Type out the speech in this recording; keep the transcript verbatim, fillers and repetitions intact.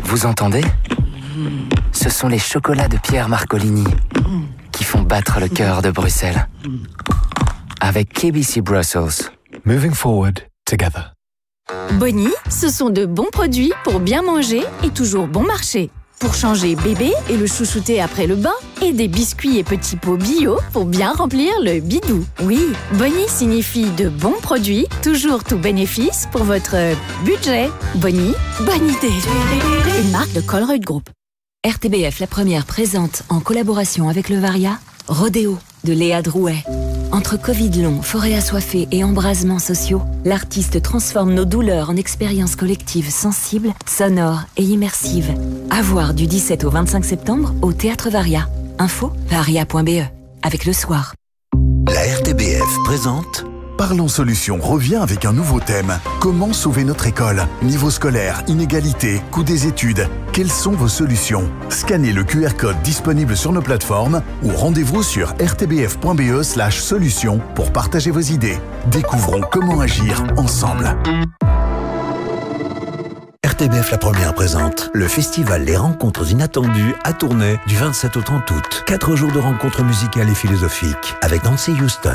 Vous entendez ? Ce sont les chocolats de Pierre Marcolini qui font battre le cœur de Bruxelles. Avec K B C Brussels. Moving forward together. Bonnie, ce sont de bons produits pour bien manger et toujours bon marché. Pour changer bébé et le chouchouter après le bain. Et des biscuits et petits pots bio pour bien remplir le bidou. Oui, Bonnie signifie de bons produits, toujours tout bénéfice pour votre budget. Bonnie, bonne idée. Une marque de Colruyt Group. R T B F La Première présente, en collaboration avec le Varia, Rodéo de Léa Drouet. Entre Covid long, forêt assoiffée et embrasements sociaux, l'artiste transforme nos douleurs en expériences collectives sensibles, sonores et immersives. À voir du dix-sept au vingt-cinq septembre au Théâtre Varia. Info varia point b e. Avec le soir. La R T B F présente Parlons Solutions revient avec un nouveau thème. Comment sauver notre école ? Niveau scolaire, inégalité, coût des études. Quelles sont vos solutions ? Scannez le Q R code disponible sur nos plateformes ou rendez-vous sur r t b f point b e slash solutions pour partager vos idées. Découvrons comment agir ensemble. R T B F La Première présente le festival Les Rencontres Inattendues à Tournai du vingt-sept au trente août. Quatre jours de rencontres musicales et philosophiques avec Nancy Houston,